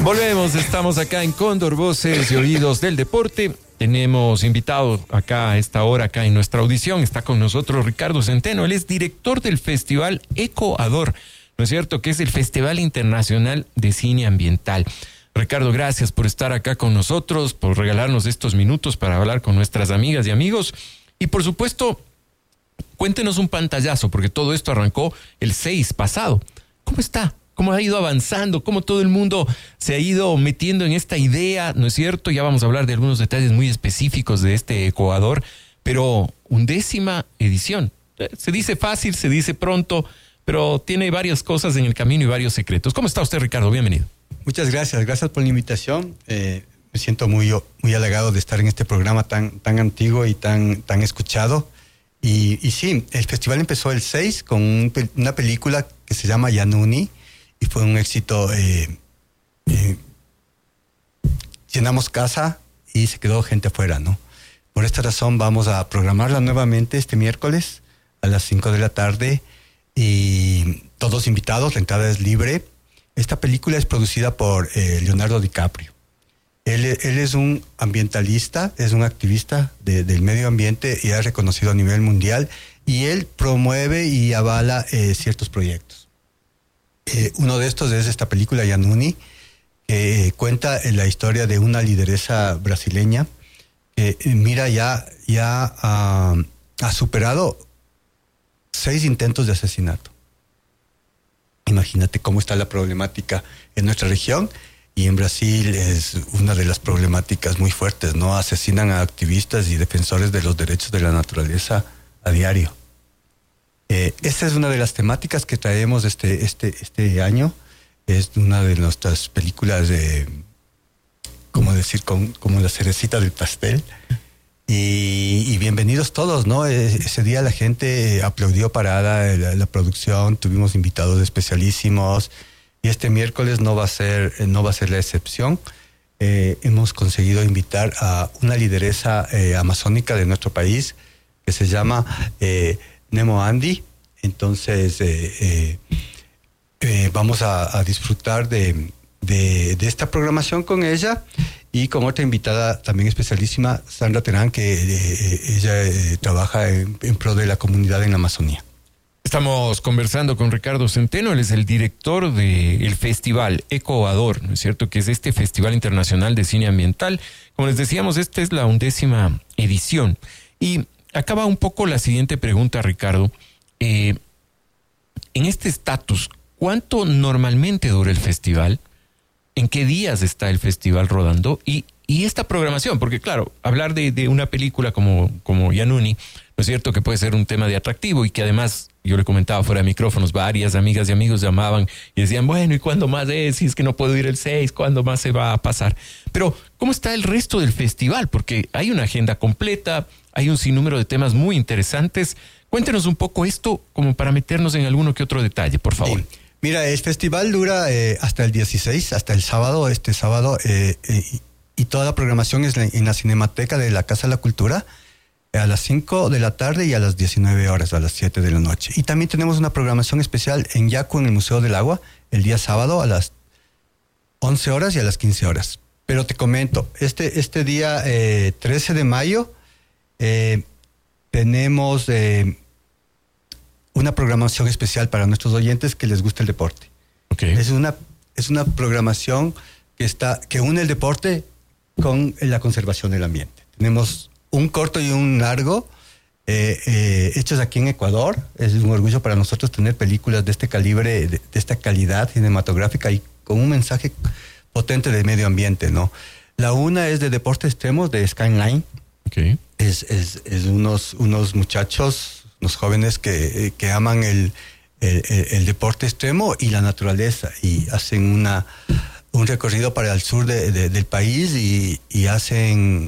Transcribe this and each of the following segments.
Volvemos, estamos acá en Cóndor, Voces y Oídos del Deporte. Tenemos invitado acá a esta hora, acá en nuestra audición. Está con nosotros Ricardo Centeno. Él es director del Festival Ecoador, ¿no es cierto? Que es el Festival Internacional de Cine Ambiental. Ricardo, gracias por estar acá con nosotros, por regalarnos estos minutos para hablar con nuestras amigas y amigos. Y por supuesto, cuéntenos un pantallazo, porque todo esto arrancó el 6 pasado. ¿Cómo está? ¿Cómo ha ido avanzando? ¿Cómo todo el mundo se ha ido metiendo en esta idea? ¿No es cierto? Ya vamos a hablar de algunos detalles muy específicos de este Ecoador, pero 11ª edición. Se dice fácil, se dice pronto, pero tiene varias cosas en el camino y varios secretos. ¿Cómo está usted, Ricardo? Bienvenido. Muchas gracias. Gracias por la invitación. Me siento muy halagado de estar en este programa tan antiguo y tan escuchado. Y sí, el festival empezó el 6 con una película que se llama Yanuni. Y fue un éxito. Llenamos casa y se quedó gente afuera, ¿no? Por esta razón vamos a programarla nuevamente este miércoles a las 5 de la tarde y todos invitados, la entrada es libre. Esta película es producida por Leonardo DiCaprio. Él es un ambientalista, es un activista del medio ambiente y es reconocido a nivel mundial, y él promueve y avala ciertos proyectos. Uno de estos es esta película Yanuni, que cuenta la historia de una lideresa brasileña que ha superado 6 intentos de asesinato. Imagínate cómo está la problemática en nuestra región, y en Brasil es una de las problemáticas muy fuertes, ¿no? Asesinan a activistas y defensores de los derechos de la naturaleza a diario. Esta es una de las temáticas que traemos este año. Es una de nuestras películas como la cerecita del pastel. Y bienvenidos todos, ¿no? Ese día la gente aplaudió parada la producción, tuvimos invitados especialísimos, y este miércoles no va a ser la excepción. Hemos conseguido invitar a una lideresa amazónica de nuestro país que se llama Nemo Andy. Entonces vamos a disfrutar de esta programación con ella y con otra invitada también especialísima, Sandra Terán, que ella trabaja en pro de la comunidad en la Amazonía. Estamos conversando con Ricardo Centeno. Él es el director del Festival Ecoador, ¿no es cierto? Que es este Festival Internacional de Cine Ambiental. Como les decíamos, esta es la 11ª edición. Y acaba un poco la siguiente pregunta, Ricardo. En este estatus, ¿cuánto normalmente dura el festival? ¿En qué días está el festival rodando? Y esta programación, porque claro, hablar de una película como Yanuni, ¿no es cierto? Que puede ser un tema de atractivo y que además, yo le comentaba fuera de micrófonos, varias amigas y amigos llamaban y decían, bueno, ¿y cuándo más es? Si es que no puedo ir el 6, ¿cuándo más se va a pasar? Pero, ¿cómo está el resto del festival? Porque hay una agenda completa, hay un sinnúmero de temas muy interesantes. Cuéntenos un poco esto como para meternos en alguno que otro detalle, por favor. Sí. Mira, el festival dura hasta el 16, hasta el sábado, y toda la programación es en la Cinemateca de la Casa de la Cultura, a las 5 de la tarde y a las 19 horas, a las 7 de la noche. Y también tenemos una programación especial en Yacu, en el Museo del Agua, el día sábado a las 11 horas y a las 15 horas. Pero te comento, este día 13 de mayo tenemos una programación especial para nuestros oyentes que les gusta el deporte. Okay. Es una programación que une el deporte con la conservación del ambiente. Tenemos un corto y un largo hechos aquí en Ecuador. Es un orgullo para nosotros tener películas de este calibre, de esta calidad cinematográfica y con un mensaje potente de medio ambiente, ¿no? La una es de deportes extremos, de Skyline. Okay. Es unos muchachos, unos jóvenes que aman el deporte extremo y la naturaleza, y hacen un recorrido para el sur del país y hacen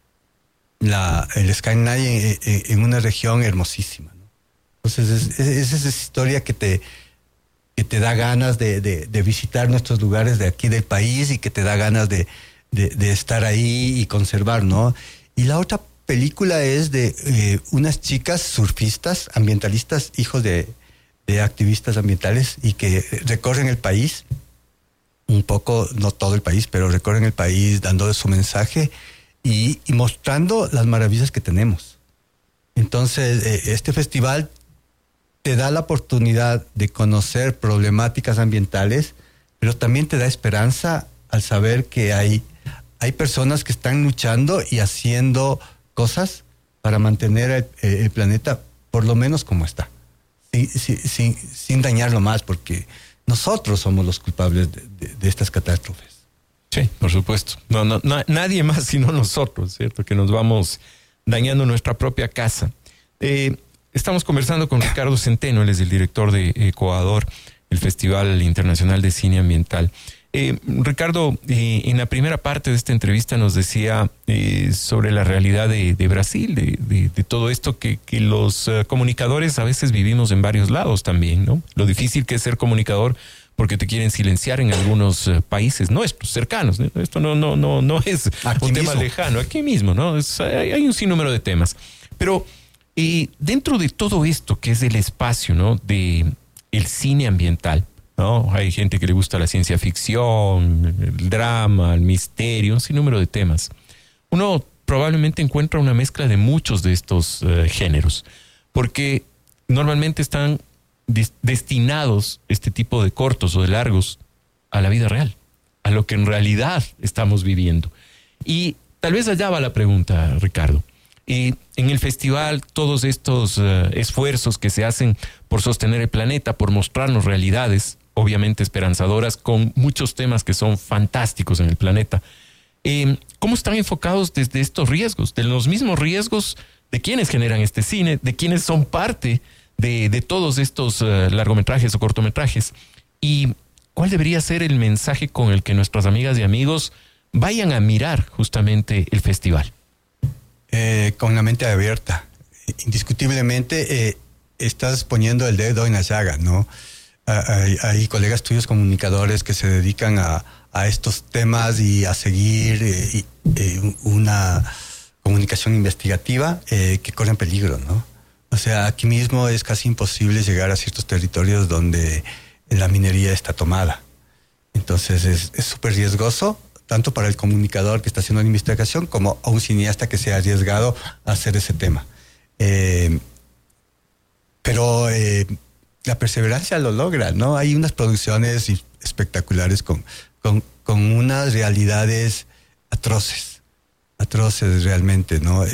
el Skyline en una región hermosísima, ¿no? Entonces es esa historia que te da ganas de visitar nuestros lugares de aquí del país y que te da ganas de estar ahí y conservar, ¿no? Y la otra película es de unas chicas surfistas, ambientalistas, hijos de activistas ambientales, y que recorren el país un poco, no todo el país, pero recorren el país dando su mensaje y mostrando las maravillas que tenemos. Entonces, este festival te da la oportunidad de conocer problemáticas ambientales, pero también te da esperanza al saber que hay personas que están luchando y haciendo cosas para mantener el planeta por lo menos como está, sin dañarlo más, porque nosotros somos los culpables de estas catástrofes. Sí, por supuesto. Nadie más sino nosotros, ¿cierto? Que nos vamos dañando nuestra propia casa. Estamos conversando con Ricardo Centeno, él es el director de Ecoador, el Festival Internacional de Cine Ambiental. Ricardo, en la primera parte de esta entrevista nos decía sobre la realidad de Brasil, de todo esto que los comunicadores a veces vivimos en varios lados también, ¿no? Lo difícil que es ser comunicador porque te quieren silenciar en algunos países nuestros, cercanos, ¿no? Esto no es aquí un mismo. tema lejano, aquí mismo, ¿no? Hay un sinnúmero de temas. Pero dentro de todo esto que es el espacio, ¿no? De el cine ambiental, ¿no? Hay gente que le gusta la ciencia ficción, el drama, el misterio, un sinnúmero de temas. Uno probablemente encuentra una mezcla de muchos de estos géneros, porque normalmente están destinados este tipo de cortos o de largos a la vida real, a lo que en realidad estamos viviendo. Y tal vez allá va la pregunta, Ricardo. En el festival, todos estos esfuerzos que se hacen por sostener el planeta, por mostrarnos realidades, obviamente esperanzadoras, con muchos temas que son fantásticos en el planeta. ¿Cómo están enfocados desde estos riesgos? De los mismos riesgos de quienes generan este cine, de quienes son parte de todos estos largometrajes o cortometrajes. ¿Y cuál debería ser el mensaje con el que nuestras amigas y amigos vayan a mirar justamente el festival? Con la mente abierta. Indiscutiblemente estás poniendo el dedo en la llaga, ¿no? Hay colegas tuyos comunicadores que se dedican a estos temas y a seguir una comunicación investigativa que corren peligro, ¿no? O sea, aquí mismo es casi imposible llegar a ciertos territorios donde la minería está tomada. Entonces es súper riesgoso, tanto para el comunicador que está haciendo la investigación como a un cineasta que se ha arriesgado a hacer ese tema. Pero la perseverancia lo logra, ¿no? Hay unas producciones espectaculares con unas realidades atroces realmente, ¿no?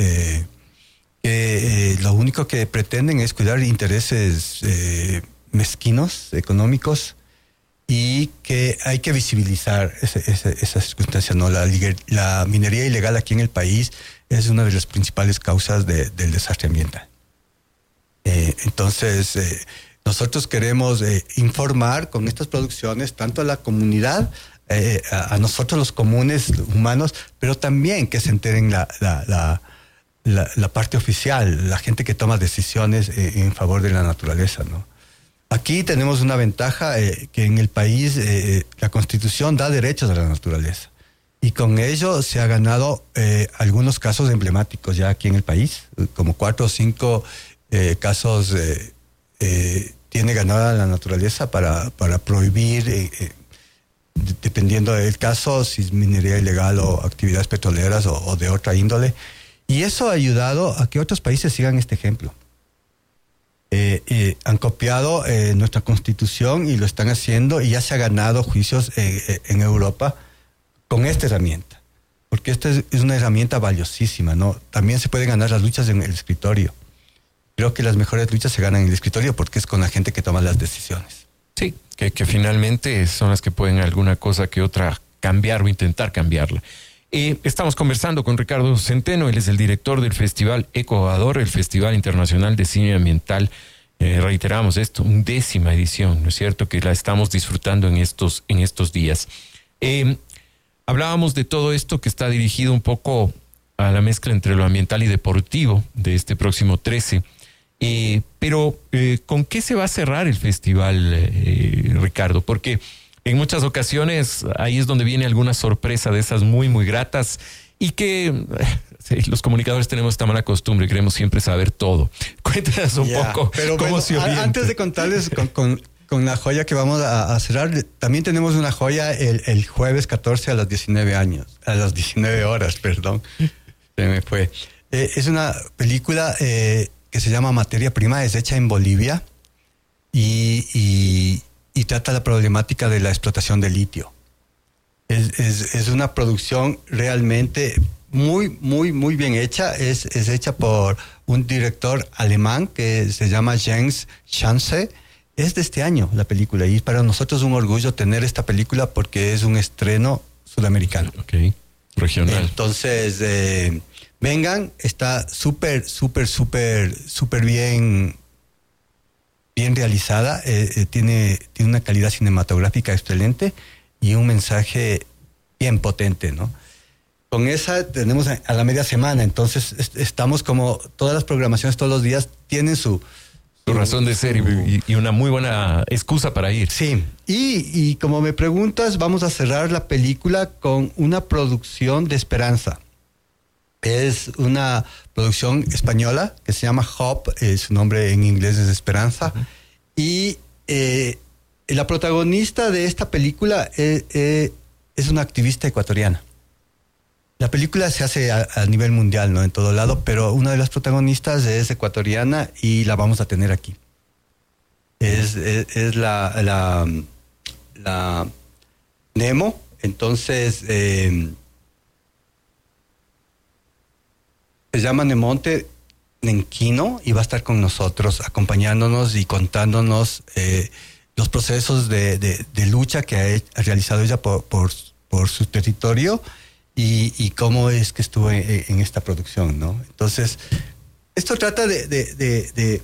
Lo único que pretenden es cuidar intereses mezquinos, económicos, y que hay que visibilizar esa circunstancia, ¿no? La minería ilegal aquí en el país es una de las principales causas del desastre ambiental. Entonces, nosotros queremos informar con estas producciones tanto a la comunidad, a nosotros los comunes humanos, pero también que se enteren la parte oficial, la gente que toma decisiones en favor de la naturaleza, ¿no? Aquí tenemos una ventaja que en el país la Constitución da derechos a la naturaleza y con ello se ha ganado algunos casos emblemáticos ya aquí en el país, como 4 o 5 casos tiene ganada la naturaleza para prohibir, dependiendo del caso, si es minería ilegal o actividades petroleras o de otra índole. Y eso ha ayudado a que otros países sigan este ejemplo. Han copiado nuestra Constitución y lo están haciendo y ya se ha ganado juicios en Europa con esta herramienta. Porque esta es una herramienta valiosísima, ¿no? También se pueden ganar las luchas en el escritorio. Creo que las mejores luchas se ganan en el escritorio porque es con la gente que toma las decisiones. Sí, que finalmente son las que pueden alguna cosa que otra cambiar o intentar cambiarla. Estamos conversando con Ricardo Centeno, él es el director del Festival Ecoador, el Festival Internacional de Cine Ambiental. Reiteramos esto, 10ª edición, ¿no es cierto? Que la estamos disfrutando en estos días. Hablábamos de todo esto que está dirigido un poco a la mezcla entre lo ambiental y deportivo de este próximo 13. Pero ¿con qué se va a cerrar el festival, Ricardo? Porque en muchas ocasiones ahí es donde viene alguna sorpresa de esas muy, muy gratas y que los comunicadores tenemos esta mala costumbre, queremos siempre saber todo. Cuéntanos un poco pero cómo bueno, se orienta. Antes de contarles con la joya que vamos a cerrar, también tenemos una joya el jueves 14 a las 19 horas, perdón. Se me fue. Es una película que se llama Materia Prima, es hecha en Bolivia y trata la problemática de la explotación del litio. Es una producción realmente muy, muy, muy bien hecha. Es hecha por un director alemán que se llama Jens Schanze. Es de este año la película y para nosotros es un orgullo tener esta película porque es un estreno sudamericano. Ok, regional. Entonces, vengan, está súper bien realizada, tiene una calidad cinematográfica excelente y un mensaje bien potente, ¿no? Con esa tenemos a la media semana, entonces estamos como todas las programaciones todos los días tienen su razón de ser y una muy buena excusa para ir. Sí, y como me preguntas, vamos a cerrar la película con una producción de Esperanza. Es una producción española que se llama Hope, su nombre en inglés es Esperanza, y la protagonista de esta película es una activista ecuatoriana. La película se hace a nivel mundial, ¿no? En todo lado, pero una de las protagonistas es ecuatoriana y la vamos a tener aquí. Es la Nemo, entonces se llama Nemonte Nenquino y va a estar con nosotros, acompañándonos y contándonos los procesos de lucha que ha realizado ella por su territorio. Y cómo es que estuvo en esta producción, ¿no? Entonces, esto trata de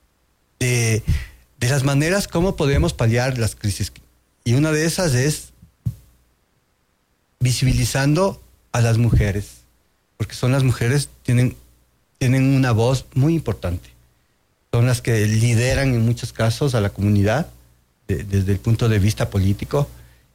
las maneras cómo podemos paliar las crisis. Y una de esas es visibilizando a las mujeres, porque son las mujeres, tienen una voz muy importante. Son las que lideran en muchos casos a la comunidad desde el punto de vista político.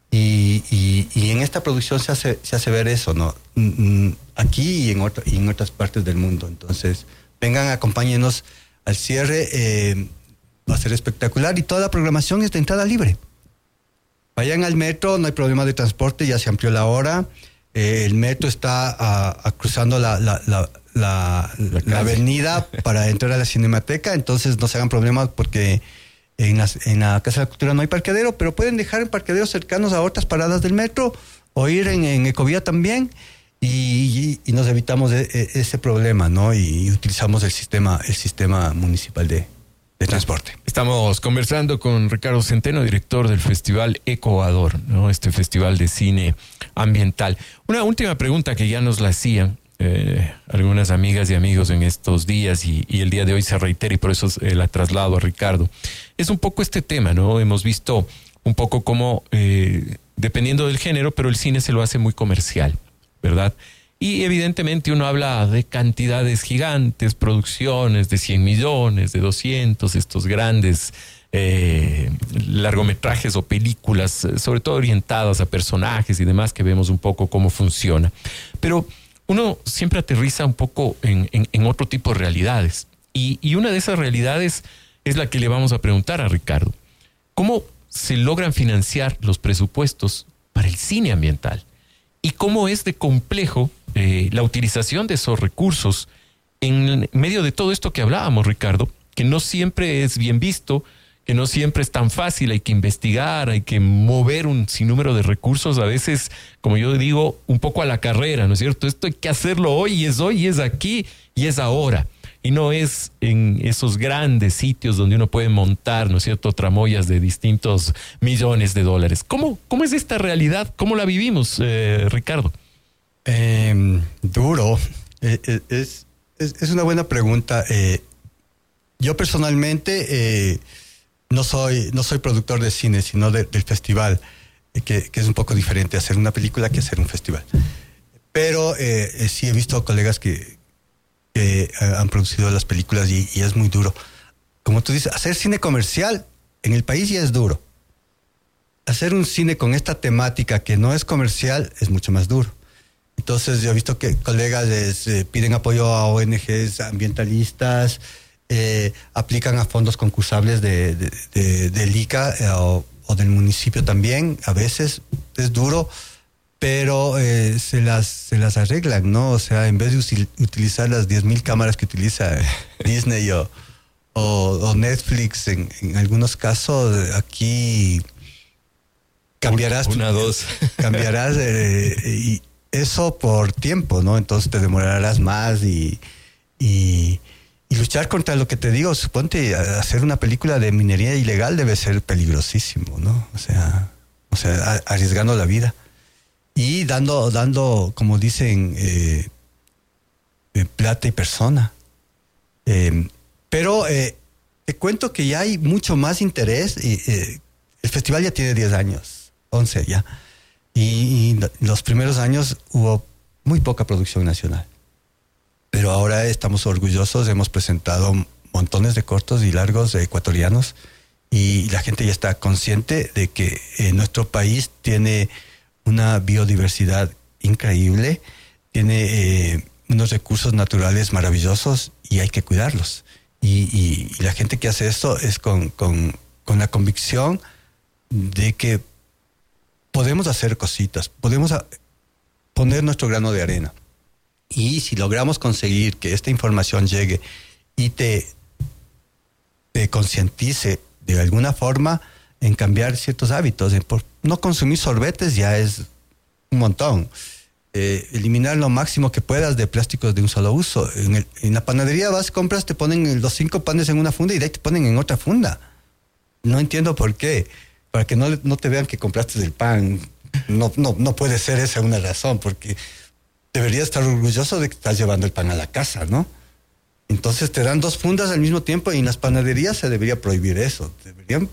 Y en esta producción se hace ver eso, ¿no? Aquí y en otras partes del mundo. Entonces, vengan, acompáñenos al cierre. Va a ser espectacular y toda la programación es de entrada libre. Vayan al metro, no hay problema de transporte, ya se amplió la hora. El metro está cruzando la avenida para entrar a la Cinemateca, entonces no se hagan problemas porque en la Casa de la Cultura no hay parqueadero, pero pueden dejar en parqueaderos cercanos a otras paradas del metro o ir en Ecovía también y nos evitamos ese problema, ¿no? Y utilizamos el sistema municipal de transporte. Estamos conversando con Ricardo Centeno, director del Festival Ecuador, ¿no? Este festival de cine ambiental. Una última pregunta que ya nos la hacían algunas amigas y amigos en estos días y el día de hoy se reitera y por eso la traslado a Ricardo. Es un poco este tema, ¿no? Hemos visto un poco cómo, dependiendo del género, pero el cine se lo hace muy comercial, ¿verdad? Y evidentemente uno habla de cantidades gigantes, producciones de 100 millones, de 200, estos grandes largometrajes o películas, sobre todo orientadas a personajes y demás, que vemos un poco cómo funciona. Pero uno siempre aterriza un poco en otro tipo de realidades. Y una de esas realidades es la que le vamos a preguntar a Ricardo. ¿Cómo se logran financiar los presupuestos para el cine ambiental? ¿Y cómo es de complejo la utilización de esos recursos en medio de todo esto que hablábamos, Ricardo? Que no siempre es bien visto, que no siempre es tan fácil, hay que investigar, hay que mover un sinnúmero de recursos, a veces, como yo digo, un poco a la carrera, ¿no es cierto? Esto hay que hacerlo hoy, y es aquí, y es ahora. Y no es en esos grandes sitios donde uno puede montar, ¿no es cierto?, tramoyas de distintos millones de dólares. ¿Cómo es esta realidad? ¿Cómo la vivimos, Ricardo? Duro. Es una buena pregunta. Yo personalmente no soy productor de cine, sino del festival, que es un poco diferente hacer una película que hacer un festival. Pero sí he visto colegas que han producido las películas y es muy duro. Como tú dices, hacer cine comercial en el país ya es duro. Hacer un cine con esta temática que no es comercial es mucho más duro. Entonces yo he visto que colegas les piden apoyo a ONGs ambientalistas aplican a fondos concursables del ICA o del municipio también. A veces es duro, pero se las arreglan, ¿no? O sea, en vez de utilizar las 10.000 cámaras que utiliza Disney o Netflix, en algunos casos, aquí cambiarás. Cambiarás y eso por tiempo, ¿no? Entonces te demorarás más y luchar contra lo que te digo. Suponte, hacer una película de minería ilegal debe ser peligrosísimo, ¿no? O sea, arriesgando la vida. Y dando, como dicen, plata y persona. Pero te cuento que ya hay mucho más interés. El festival ya tiene 10 años, 11 ya. Y los primeros años hubo muy poca producción nacional. Pero ahora estamos orgullosos, hemos presentado montones de cortos y largos ecuatorianos y la gente ya está consciente de que nuestro país tiene una biodiversidad increíble, tiene unos recursos naturales maravillosos y hay que cuidarlos. Y la gente que hace esto es con la convicción de que podemos hacer cositas, podemos poner nuestro grano de arena. Y si logramos conseguir que esta información llegue y te concientice de alguna forma en cambiar ciertos hábitos, no consumir sorbetes ya es un montón. Eliminar lo máximo que puedas de plásticos de un solo uso. En la panadería vas, compras, te ponen los 5 panes en una funda y de ahí te ponen en otra funda. No entiendo por qué. Para que no te vean que compraste el pan. No puede ser esa una razón, porque deberías estar orgulloso de que estás llevando el pan a la casa, ¿no? Entonces te dan 2 fundas al mismo tiempo y en las panaderías se debería prohibir eso. Deberían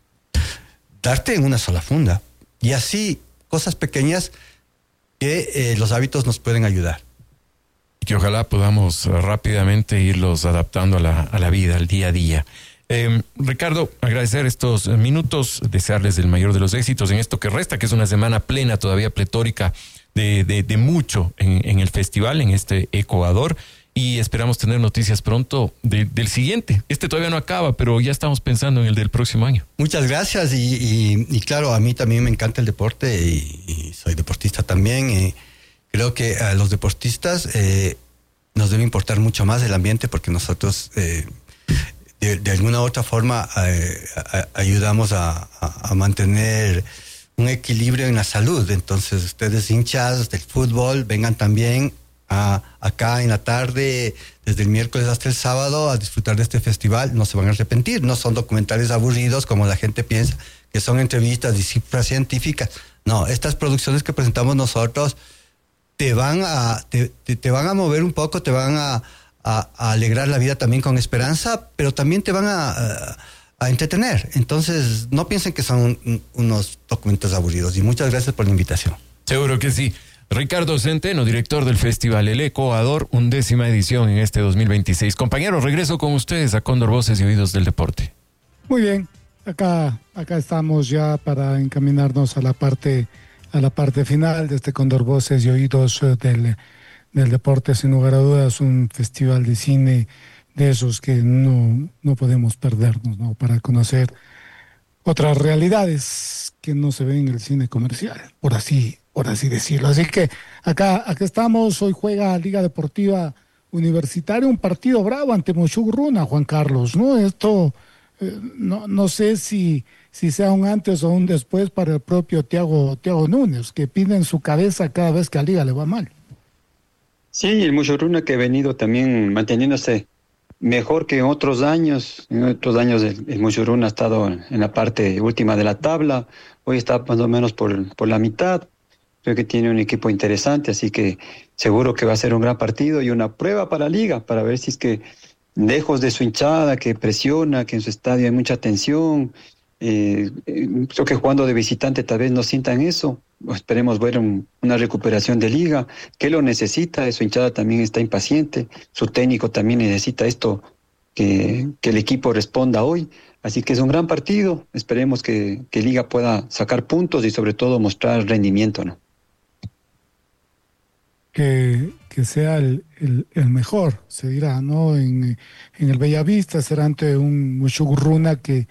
darte en una sola funda. Y así, cosas pequeñas que los hábitos nos pueden ayudar. Que ojalá podamos rápidamente irlos adaptando a la vida, al día a día. Ricardo, agradecer estos minutos, desearles el mayor de los éxitos en esto que resta, que es una semana plena, todavía pletórica de mucho en el festival, en este Ecuador. Y esperamos tener noticias pronto del siguiente. Este todavía no acaba, pero ya estamos pensando en el del próximo año. Muchas gracias y claro, a mí también me encanta el deporte y soy deportista también. Creo que a los deportistas nos debe importar mucho más el ambiente porque nosotros de alguna u otra forma ayudamos a mantener un equilibrio en la salud. Entonces ustedes hinchas del fútbol vengan también acá en la tarde, desde el miércoles hasta el sábado, a disfrutar de este festival. No se van a arrepentir, no son documentales aburridos como la gente piensa, que son entrevistas y cifras científicas. No, estas producciones que presentamos nosotros te van a mover un poco, te van a alegrar la vida también con esperanza, pero también te van a entretener. Entonces, no piensen que son unos documentos aburridos. Y muchas gracias por la invitación. Seguro que sí. Ricardo Centeno, director del Festival El Ecuador, 11ª edición en este 2026. Compañeros, regreso con ustedes a Cóndor Voces y Oídos del Deporte. Muy bien, acá estamos ya para encaminarnos a la parte final de este Cóndor Voces y Oídos del Deporte. Sin lugar a dudas, un festival de cine de esos que no podemos perdernos, ¿no? Para conocer otras realidades que no se ven en el cine comercial, por así decirlo. Así que acá estamos. Hoy juega Liga Deportiva Universitaria, un partido bravo ante Moshug-Runa, Juan Carlos, ¿no? Esto no sé si sea un antes o un después para el propio Thiago Núñez, que pide en su cabeza cada vez que a Liga le va mal. Sí, el Moshug-Runa que ha venido también manteniéndose mejor que en otros años. En otros años el Moshug-Runa ha estado en la parte última de la tabla. Hoy está más o menos por la mitad. Creo que tiene un equipo interesante, así que seguro que va a ser un gran partido y una prueba para la Liga, para ver si es que lejos de su hinchada que presiona, que en su estadio hay mucha tensión, creo que jugando de visitante tal vez no sientan eso. Esperemos ver una recuperación de Liga, que lo necesita. Su hinchada también está impaciente, su técnico también necesita esto, que el equipo responda hoy. Así que es un gran partido. Esperemos que Liga pueda sacar puntos y sobre todo mostrar rendimiento, ¿no? que sea el mejor, se dirá, ¿no? En el Bellavista será ante un Mushugurruna que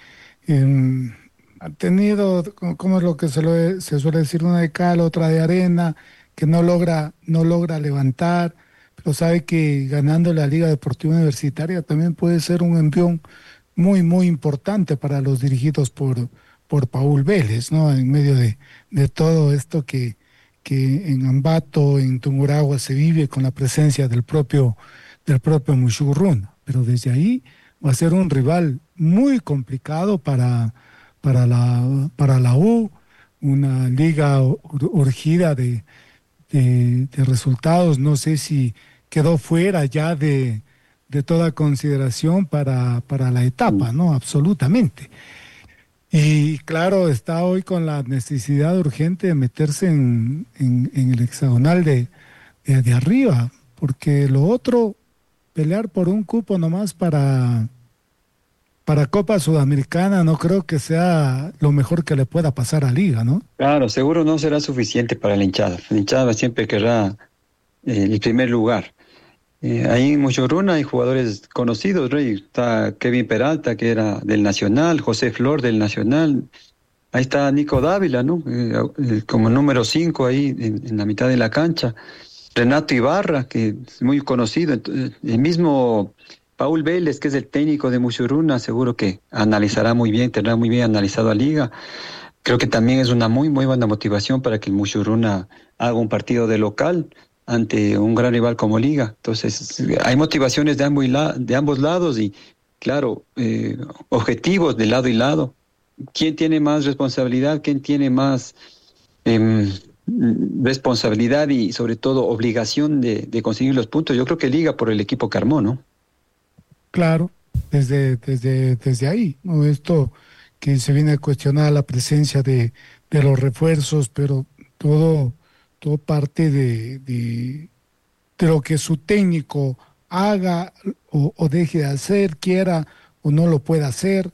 ha tenido, como es lo que se suele decir, una de cal, otra de arena, que no logra levantar, pero sabe que ganándole a la Liga Deportiva Universitaria también puede ser un envión muy, muy importante para los dirigidos por Paul Vélez, ¿no? En medio de todo esto que en Ambato, en Tungurahua se vive con la presencia del propio Mushugurruna. Pero desde ahí va a ser un rival muy complicado para la U, una liga urgida de resultados. No sé si quedó fuera ya de toda consideración para la etapa, ¿no? Absolutamente. Y claro, está hoy con la necesidad urgente de meterse en el hexagonal de arriba, porque lo otro, pelear por un cupo nomás para Copa Sudamericana, no creo que sea lo mejor que le pueda pasar a Liga, ¿no? Claro, seguro no será suficiente para la hinchada. La hinchada siempre querrá el primer lugar. Ahí en Mushurruna hay jugadores conocidos, Rey. Está Kevin Peralta, que era del Nacional, José Flor del Nacional. Ahí está Nico Dávila, ¿no? Como número 5 ahí en la mitad de la cancha. Renato Ibarra, que es muy conocido. El mismo Paul Vélez, que es el técnico de Mushurruna, seguro que analizará muy bien, tendrá muy bien analizado a Liga. Creo que también es una muy, muy buena motivación para que el Mushurruna haga un partido de local ante un gran rival como Liga. Entonces, hay motivaciones de ambos lados y, claro, objetivos de lado y lado. ¿Quién tiene más responsabilidad? ¿Quién tiene más responsabilidad y, sobre todo, obligación de conseguir los puntos? Yo creo que Liga por el equipo que armó, ¿no? Claro, desde ahí, ¿no? Esto que se viene a cuestionar la presencia de los refuerzos, pero todo parte de lo que su técnico haga o deje de hacer, quiera o no lo pueda hacer,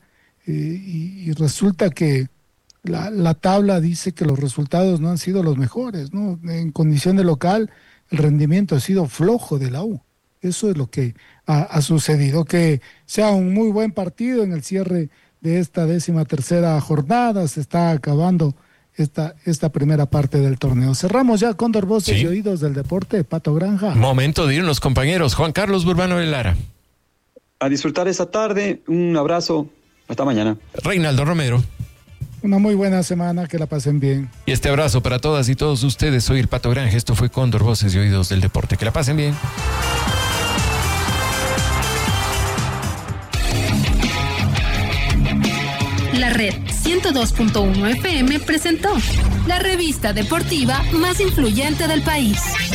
y resulta que la tabla dice que los resultados no han sido los mejores, ¿no? En condición de local, el rendimiento ha sido flojo de la U. Eso es lo que ha sucedido. Que sea un muy buen partido en el cierre de esta 13ª jornada. Se está acabando esta primera parte del torneo. Cerramos ya Cóndor Voces y Oídos del Deporte, Pato Granja. Momento de irnos, compañeros. Juan Carlos Burbano de Lara. A disfrutar esta tarde. Un abrazo. Hasta mañana. Reinaldo Romero. Una muy buena semana, que la pasen bien. Y este abrazo para todas y todos ustedes. Soy el Pato Granja. Esto fue Cóndor Voces y Oídos del Deporte. Que la pasen bien. La Red 102.1 FM presentó la revista deportiva más influyente del país.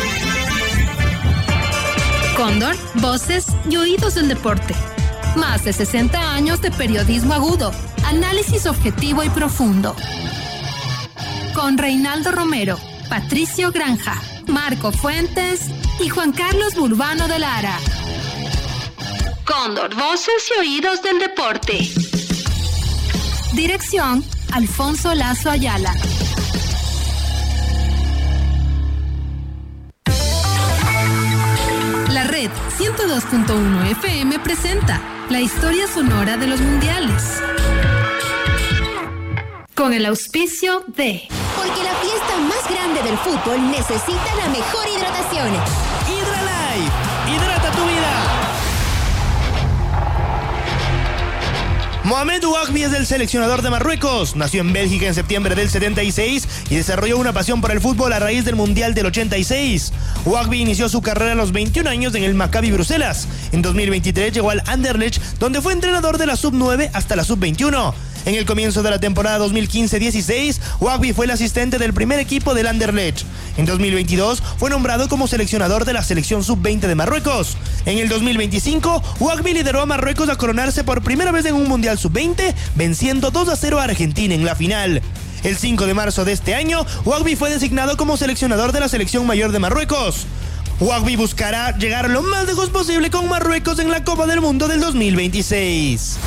Cóndor, Voces y Oídos del Deporte. Más de 60 años de periodismo agudo, análisis objetivo y profundo. Con Reinaldo Romero, Patricio Granja, Marco Fuentes y Juan Carlos Burbano de Lara. Cóndor, Voces y Oídos del Deporte. Dirección, Alfonso Lazo Ayala. La Red 102.1 FM presenta la historia sonora de los mundiales. Con el auspicio de... Porque la fiesta más grande del fútbol necesita la mejor hidratación. HidraLife, hidrata tu vida. Mohamed Ouagbi es el seleccionador de Marruecos. Nació en Bélgica en septiembre del 76 y desarrolló una pasión por el fútbol a raíz del Mundial del 86. Ouagbi inició su carrera a los 21 años en el Maccabi Bruselas. En 2023 llegó al Anderlecht, donde fue entrenador de la sub-9 hasta la sub-21. En el comienzo de la temporada 2015-16, Ouagbi fue el asistente del primer equipo del Anderlecht. En 2022 fue nombrado como seleccionador de la selección sub-20 de Marruecos. En el 2025, Ouagbi lideró a Marruecos a coronarse por primera vez en un Mundial sub-20, venciendo 2-0 a Argentina en la final. El 5 de marzo de este año, Ouagbi fue designado como seleccionador de la selección mayor de Marruecos. Ouagbi buscará llegar lo más lejos posible con Marruecos en la Copa del Mundo del 2026.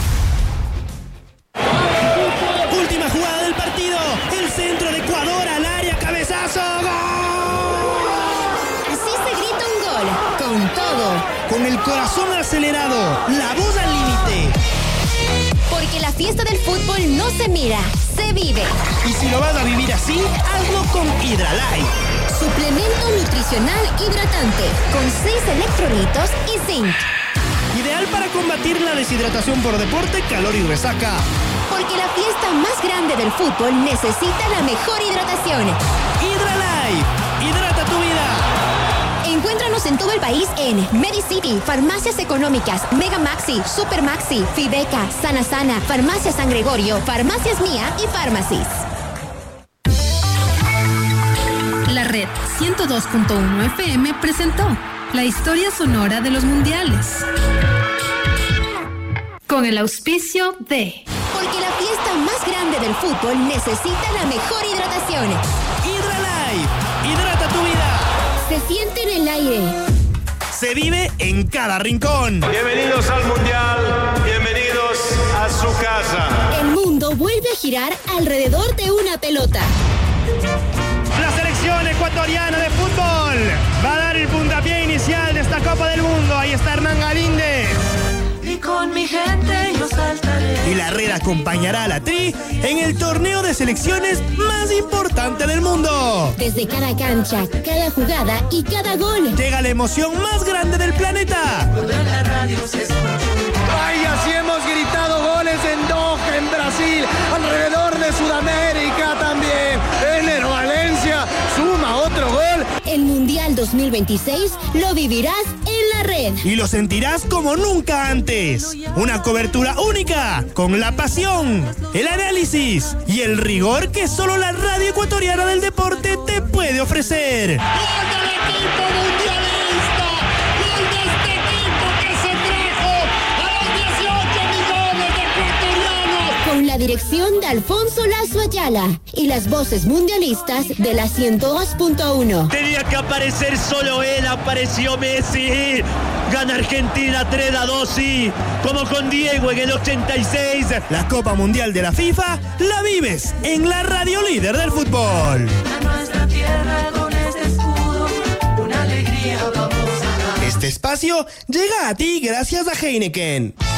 Última jugada del partido, el centro de Ecuador al área, cabezazo, ¡gol! Sí, con el corazón acelerado, la voz al límite. Porque la fiesta del fútbol no se mira, se vive. Y si lo vas a vivir así, hazlo con Hidralife. Suplemento nutricional hidratante con 6 electrolitos y zinc. Ideal para combatir la deshidratación por deporte, calor y resaca. Porque la fiesta más grande del fútbol necesita la mejor hidratación. Hidralife, hidrata tu vida. Encuéntranos en todo el país en Medicity, Farmacias Económicas, Mega Maxi, Super Maxi, Fibeca, Sana Sana, Farmacia San Gregorio, Farmacias Mía y Farmacis. La red 102.1 FM presentó la historia sonora de los mundiales. Con el auspicio de... Porque la fiesta más grande del fútbol necesita la mejor hidratación. Hidralife, hidrata tu vida. Se siente en el aire. Se vive en cada rincón. Bienvenidos al Mundial, bienvenidos a su casa. El mundo vuelve a girar alrededor de una pelota. La selección ecuatoriana de fútbol va a dar el puntapié inicial de esta Copa del Mundo. Ahí está Hernán Galíndez. Y con mi gente yo saltaré. Y la red acompañará a la Tri en el torneo de selecciones más importante del mundo. Desde cada cancha, cada jugada y cada gol. Llega la emoción más grande del planeta. La radio se Vaya, si hemos gritado goles en Doha, en Brasil, alrededor de Sudamérica también. Enero Valencia suma otro gol. El Mundial 2026 lo vivirás en la red. Y lo sentirás como nunca antes. Una cobertura única, con la pasión, el análisis y el rigor que solo la radio ecuatoriana del deporte te puede ofrecer. ¡Gol del equipo mundialista! ¡Gol de este equipo que se trajo a los 18 millones de ecuatorianos! Con la dirección de Alfonso Lazo Ayala y las voces mundialistas de la 102.1. Tenía que aparecer solo él, apareció Messi. Gana Argentina 3-2, sí, como con Diego en el 86. La Copa Mundial de la FIFA la vives en la radio líder del fútbol. a nuestra tierra con este escudo, una alegría vamos a dar. Este espacio llega a ti gracias a Heineken.